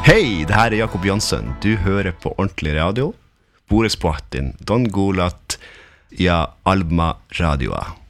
Hei, det her Jakob Jansson. Du hører på Ordentlig Radio. Boris Poatin, Don Gulat, ja, Alma Radioa.